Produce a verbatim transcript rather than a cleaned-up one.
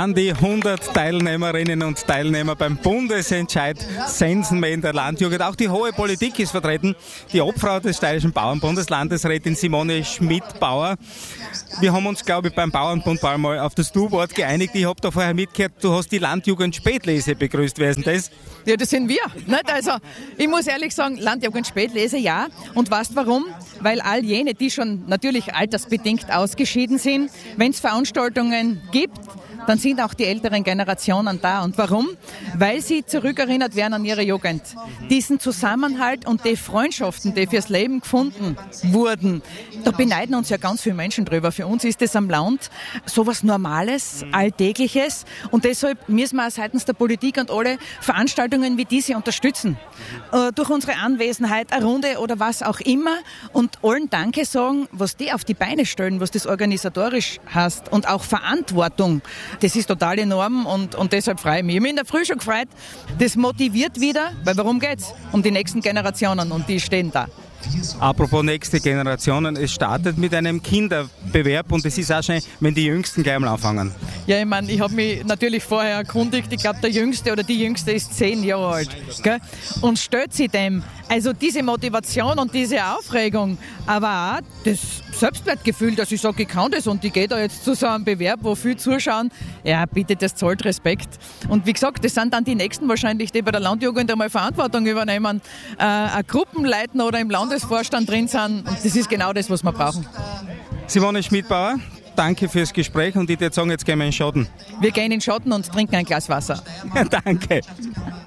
An die hundert Teilnehmerinnen und Teilnehmer beim Bundesentscheid sensen wir in der Landjugend. Auch die hohe Politik ist vertreten. Die Obfrau des Steirischen Bauernbundes, Landesrätin Simone Schmidt-Bauer. Wir haben uns, glaube ich, beim Bauernbund mal auf das Du-Wort geeinigt. Ich habe da vorher mitgehört, du hast die Landjugend Spätlese begrüßt. Wer ist denn das? Ja, das sind wir. Nicht? Also, ich muss ehrlich sagen, Landjugend Spätlese, ja. Und weißt warum? Weil all jene, die schon natürlich altersbedingt ausgeschieden sind, wenn es Veranstaltungen gibt, dann sind auch die älteren Generationen da. Und warum? Weil sie zurückerinnert werden an ihre Jugend. Diesen Zusammenhalt und die Freundschaften, die fürs Leben gefunden wurden, da beneiden uns ja ganz viele Menschen drüber. Für uns ist es am Land sowas Normales, Alltägliches. Und deshalb müssen wir auch seitens der Politik und alle Veranstaltungen wie diese unterstützen. Äh, durch unsere Anwesenheit, eine Runde oder was auch immer. Und allen Danke sagen, was die auf die Beine stellen, was das organisatorisch heißt. Und auch Verantwortung. Das ist total enorm und, und deshalb freue ich mich. Ich habe mich in der Früh schon gefreut. Das motiviert wieder, weil worum geht's? Um die nächsten Generationen und die stehen da. Apropos nächste Generationen, es startet mit einem Kinderbewerb und es ist auch schön, wenn die Jüngsten gleich mal anfangen. Ja, ich meine, ich habe mich natürlich vorher erkundigt, ich glaube, der Jüngste oder die Jüngste ist zehn Jahre alt. Gell? Und stellt sie dem, also diese Motivation und diese Aufregung, aber auch das Selbstwertgefühl, dass ich sage, ich kann das und ich gehe da jetzt zu so einem Bewerb, wo viele zuschauen, ja bitte, das zollt Respekt. Und wie gesagt, das sind dann die Nächsten wahrscheinlich, die bei der Landjugend einmal Verantwortung übernehmen, äh, eine Gruppen leiten oder im Landesvorstand drin sind. Und das ist genau das, was wir brauchen. Simone Schmidt-Bauer, danke fürs Gespräch und ich würde sagen, jetzt gehen wir in den Schatten. Wir gehen in den Schatten und trinken ein Glas Wasser. Danke.